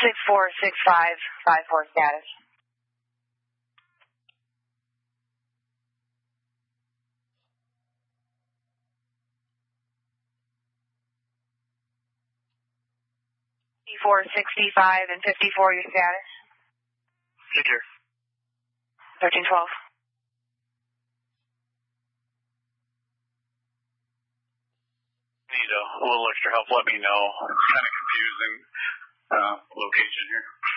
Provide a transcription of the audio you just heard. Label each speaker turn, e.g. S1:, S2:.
S1: 646554 status. C465 and 54, your status?
S2: Take care.
S1: 1312.
S2: Need a little extra help, let me know. It's kind of confusing location here.